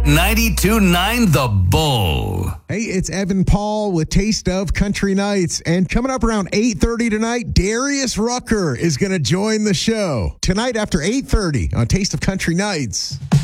92.9 The Bull. Hey, it's Evan Paul with Taste of Country Nights. And coming up around 8:30 tonight, Darius Rucker is going to join the show. Tonight after 8:30 on Taste of Country Nights.